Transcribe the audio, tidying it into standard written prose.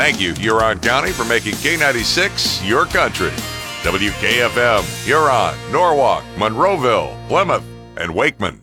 Thank you, Huron County, for making K96 your country. WKFM, Huron, Norwalk, Monroeville, Plymouth, and Wakeman.